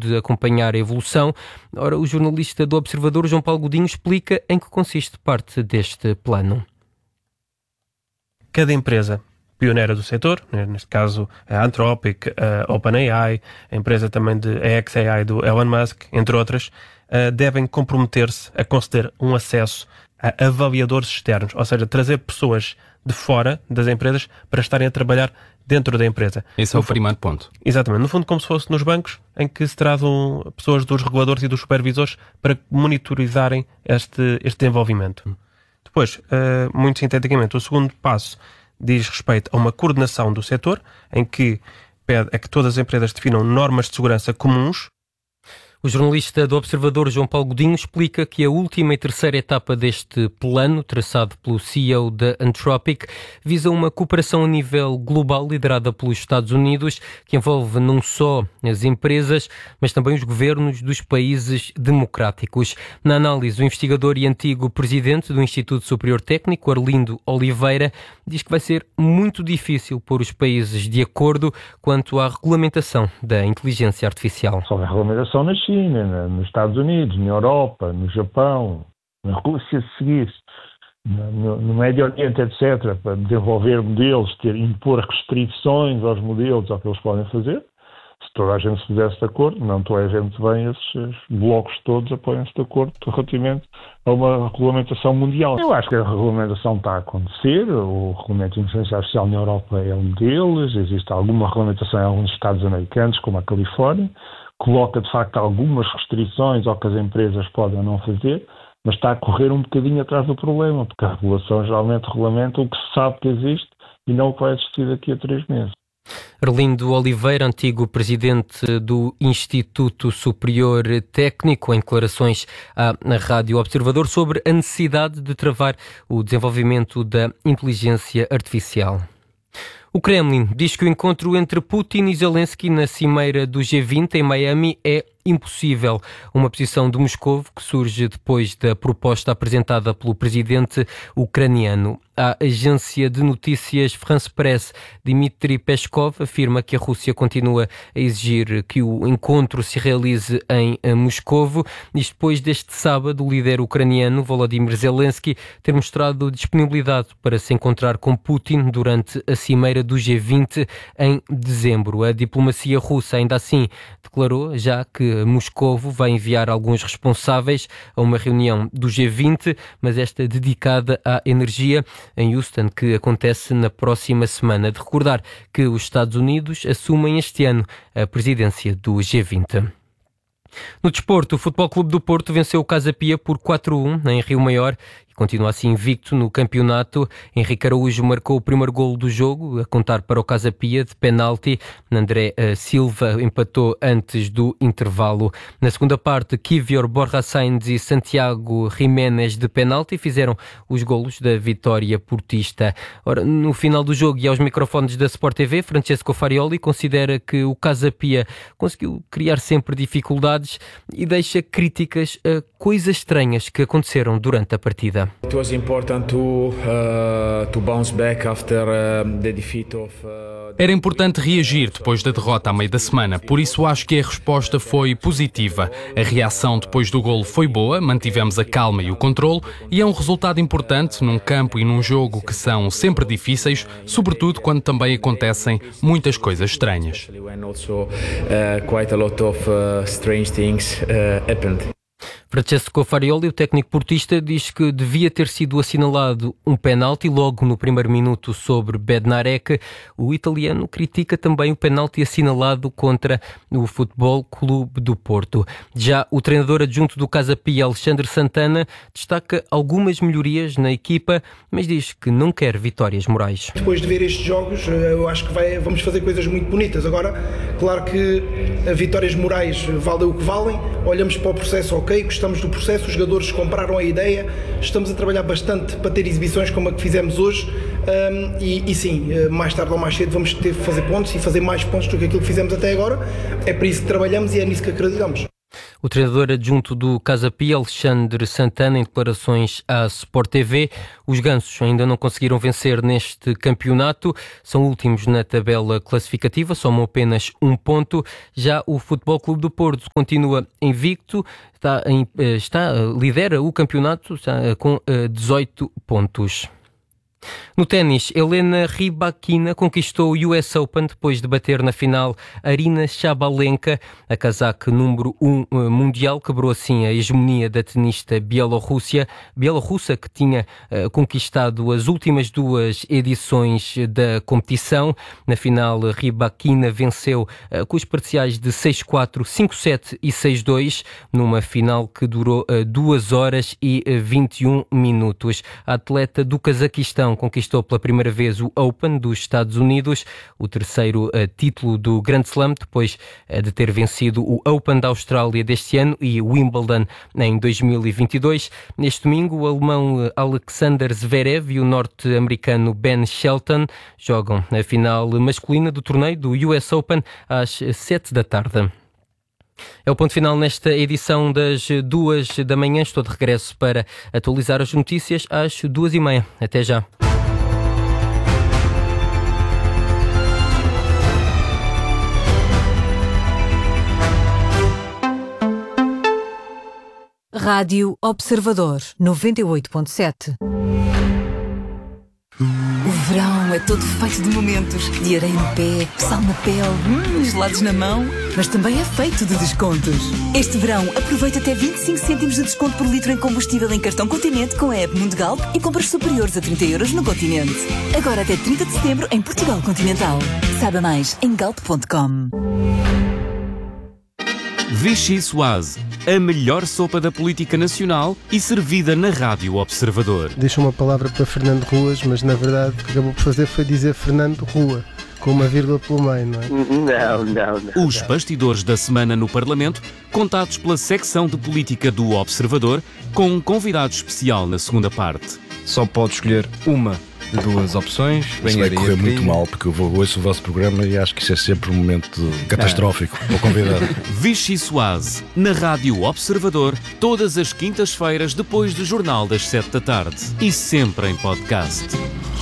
de acompanhar a evolução. Ora, o jornalista do Observador, João Paulo Godinho, explica em que consiste parte deste plano. Cada empresa pioneira do setor, neste caso a Anthropic, a OpenAI, a empresa também de xAI do Elon Musk, entre outras, devem comprometer-se a conceder um acesso a avaliadores externos, ou seja, trazer pessoas de fora das empresas para estarem a trabalhar dentro da empresa. Esse é o primeiro ponto. Exatamente. No fundo, como se fosse nos bancos, em que se trazem pessoas dos reguladores e dos supervisores para monitorizarem este desenvolvimento. Depois, muito sinteticamente, o segundo passo diz respeito a uma coordenação do setor, em que pede a que todas as empresas definam normas de segurança comuns. O jornalista do Observador, João Paulo Godinho, explica que a última e terceira etapa deste plano, traçado pelo CEO da Anthropic, visa uma cooperação a nível global liderada pelos Estados Unidos, que envolve não só as empresas, mas também os governos dos países democráticos. Na análise, o investigador e antigo presidente do Instituto Superior Técnico, Arlindo Oliveira, diz que vai ser muito difícil pôr os países de acordo quanto à regulamentação da inteligência artificial. Só a regulamentação na China, nos Estados Unidos, na Europa, no Japão, na Rússia, se seguisse, no Médio Oriente, etc., para desenvolver modelos, impor restrições aos modelos, ao que eles podem fazer. Se toda a gente se pusesse de acordo, não toda a gente bem, esses blocos todos apoiam-se de acordo relativamente a uma regulamentação mundial. Eu acho que a regulamentação está a acontecer, o regulamento de inteligência artificial na Europa é um deles, existe alguma regulamentação em alguns estados americanos, como a Califórnia, coloca de facto algumas restrições ao que as empresas podem ou não fazer, mas está a correr um bocadinho atrás do problema, porque a regulação geralmente regulamenta o que se sabe que existe e não o que vai existir daqui a 3 meses. Arlindo Oliveira, antigo presidente do Instituto Superior Técnico, em declarações à Rádio Observador sobre a necessidade de travar o desenvolvimento da inteligência artificial. O Kremlin diz que o encontro entre Putin e Zelensky na cimeira do G20 em Miami é impossível. Uma posição de Moscovo que surge depois da proposta apresentada pelo presidente ucraniano. A agência de notícias France Press, Dmitry Peskov, afirma que a Rússia continua a exigir que o encontro se realize em Moscovo. Isto depois deste sábado o líder ucraniano Volodymyr Zelensky ter mostrado disponibilidade para se encontrar com Putin durante a cimeira do G20 em dezembro. A diplomacia russa ainda assim declarou já que Moscovo vai enviar alguns responsáveis a uma reunião do G20, mas esta dedicada à energia em Houston, que acontece na próxima semana. De recordar que os Estados Unidos assumem este ano a presidência do G20. No desporto, o Futebol Clube do Porto venceu o Casa Pia por 4-1 em Rio Maior e continua assim invicto no campeonato. Henrique Araújo marcou o primeiro golo do jogo, a contar para o Casa Pia de penalti. André Silva empatou antes do intervalo. Na segunda parte, Kivior Borja Sainz e Santiago Jiménez de penalti fizeram os golos da vitória portista. Ora, no final do jogo e aos microfones da Sport TV, Francesco Farioli considera que o Casa Pia conseguiu criar sempre dificuldades e deixa críticas a coisas estranhas que aconteceram durante a partida. It was important to bounce back after the defeat of Era importante reagir depois da derrota à meio da semana, por isso acho que a resposta foi positiva. A reação depois do golo foi boa, mantivemos a calma e o controle e é um resultado importante num campo e num jogo que são sempre difíceis, sobretudo quando também acontecem muitas coisas estranhas. Francesco Farioli, o técnico portista, diz que devia ter sido assinalado um penalti logo no primeiro minuto sobre Bednarek. O italiano critica também o penalti assinalado contra o Futebol Clube do Porto. Já o treinador adjunto do Casa Pia, Alexandre Santana, destaca algumas melhorias na equipa, mas diz que não quer vitórias morais. Depois de ver estes jogos, eu acho que vamos fazer coisas muito bonitas. Agora, claro que vitórias morais valem o que valem, olhamos para o processo, ok, gostamos do processo, os jogadores compraram a ideia, estamos a trabalhar bastante para ter exibições como a que fizemos hoje e sim, mais tarde ou mais cedo vamos ter que fazer pontos e fazer mais pontos do que aquilo que fizemos até agora. É para isso que trabalhamos e é nisso que acreditamos. O treinador adjunto do Casa Pia, Alexandre Santana, em declarações à Sport TV, os gansos ainda não conseguiram vencer neste campeonato, são últimos na tabela classificativa, somam apenas 1 ponto. Já o Futebol Clube do Porto continua invicto, lidera o campeonato com 18 pontos. No ténis, Helena Rybakina conquistou o US Open depois de bater na final Aryna Sabalenka. A casaca número 1 mundial quebrou assim a hegemonia da tenista bielorrussa, que tinha conquistado as últimas 2 edições da competição. Na final, Rybakina venceu com os parciais de 6-4, 5-7 e 6-2, numa final que durou 2 horas e 21 minutos. A atleta do Cazaquistão conquistou pela primeira vez o Open dos Estados Unidos, o terceiro título do Grand Slam, depois de ter vencido o Open da Austrália deste ano e o Wimbledon em 2022. Neste domingo, o alemão Alexander Zverev e o norte-americano Ben Shelton jogam a final masculina do torneio do US Open às 7 da tarde. É o ponto final nesta edição das 2 da manhã. Estou de regresso para atualizar as notícias às 2h30. Até já. Rádio Observador 98.7. O verão é todo feito de momentos, de areia no pé, sal na pele, gelados na mão, mas também é feito de descontos. Este verão aproveita até 25 cêntimos de desconto por litro em combustível em cartão Continente com a app Mundo Galp e compras superiores a 30 € no Continente. Agora até 30 de setembro em Portugal Continental. Saiba mais em galp.com. Vichy Soase, a melhor sopa da política nacional e servida na Rádio Observador. Deixa uma palavra para Fernando Ruas, mas na verdade o que acabou por fazer foi dizer Fernando Rua, com uma vírgula pelo meio, não é? Os bastidores da semana no Parlamento, contados pela secção de política do Observador, com um convidado especial na segunda parte. Só pode escolher uma de 2 opções. Isso vai correr muito mal, porque eu ouço o vosso programa e acho que isso é sempre um momento catastrófico para o convidado. Vichy Soase, na Rádio Observador, todas as quintas-feiras depois do Jornal das 7 da tarde e sempre em podcast.